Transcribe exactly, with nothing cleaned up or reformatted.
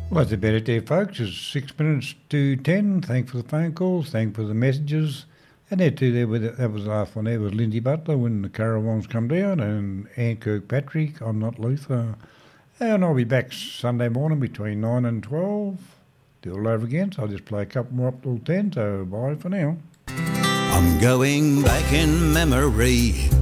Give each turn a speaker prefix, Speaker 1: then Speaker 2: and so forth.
Speaker 1: Well, that's about it there, folks. It's six minutes to ten. Thanks for the phone calls. Thanks for the messages. And there too, there with that was the last one. There was Lindsay Butler when the Caravans come down, and Anne Kirkpatrick. I'm not Luther. And I'll be back Sunday morning between nine and twelve. Do it all over again. So I'll just play a couple more up till ten. So bye for now.
Speaker 2: I'm going back in memory